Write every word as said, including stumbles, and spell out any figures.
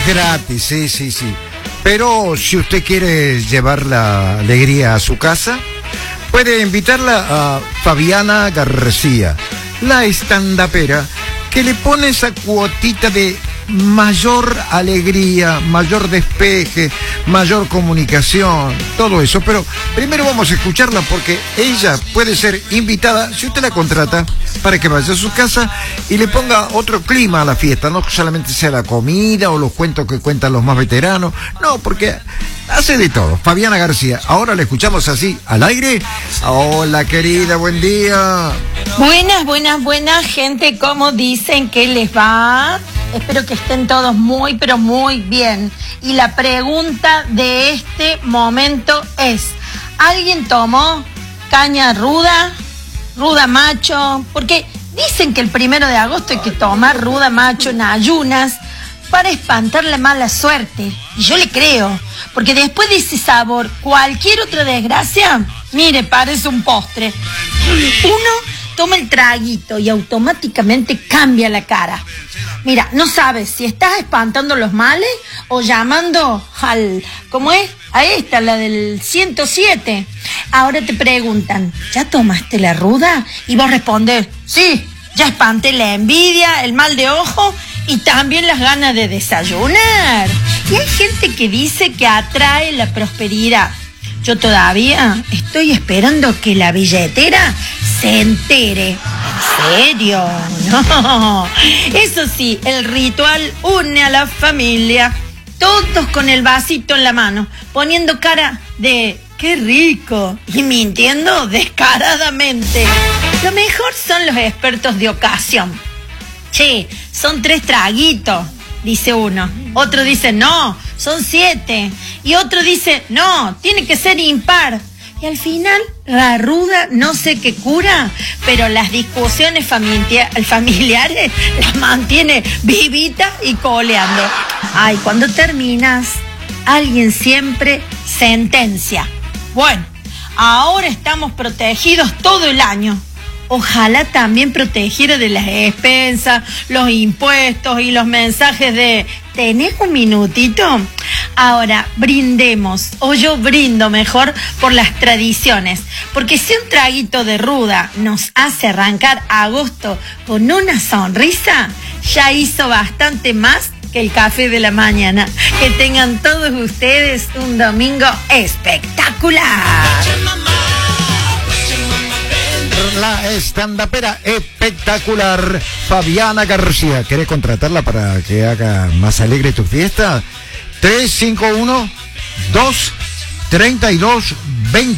gratis, sí, sí, sí. Pero si usted quiere llevar la alegría a su casa, puede invitarla a Fabiana García, la estandapera, que le pone esa cuotita de mayor alegría, mayor despeje, mayor comunicación, todo eso. Pero primero vamos a escucharla porque ella puede ser invitada, si usted la contrata, para que vaya a su casa y le ponga otro clima a la fiesta, no solamente sea la comida o los cuentos que cuentan los más veteranos, no, porque hace de todo. Fabiana García, ahora la escuchamos así, al aire. Hola querida, buen día. Buenas, buenas, buenas, gente, ¿cómo dicen que les va? Espero que estén todos muy, pero muy bien. Y la pregunta de este momento es, ¿alguien tomó caña ruda? Ruda macho, porque dicen que el primero de agosto hay que tomar ruda macho en ayunas para espantar la mala suerte. Y yo le creo, porque después de ese sabor, cualquier otra desgracia, mire, parece un postre. Uno toma el traguito y automáticamente cambia la cara. Mira, no sabes si estás espantando los males o llamando al, ¿cómo es? A esta, la del ciento siete. Ahora te preguntan, ¿ya tomaste la ruda? Y vos respondes, sí, ya espanté la envidia, el mal de ojo y también las ganas de desayunar. Y hay gente que dice que atrae la prosperidad. Yo todavía estoy esperando que la billetera se entere. ¿En serio? No. Eso sí, el ritual une a la familia. Todos con el vasito en la mano, poniendo cara de ¡qué rico! Y mintiendo descaradamente. Lo mejor son los expertos de ocasión. Che, son tres traguitos, dice uno. Otro dice, no, son siete. Y otro dice, no, tiene que ser impar. Y al final, la ruda no sé qué cura, pero las discusiones familia- familiares las mantiene vivita y coleando. Ay, cuando terminas, alguien siempre sentencia. Bueno, ahora estamos protegidos todo el año. Ojalá también protegiera de las expensas, los impuestos y los mensajes de ¿tenés un minutito? Ahora, brindemos, o yo brindo mejor por las tradiciones, porque si un traguito de ruda nos hace arrancar agosto con una sonrisa, ya hizo bastante más que el café de la mañana. Que tengan todos ustedes un domingo espectacular. La estandapera espectacular Fabiana García. ¿Querés contratarla para que haga más alegre tu fiesta? tres cinco uno, dos, treinta y dos, veinte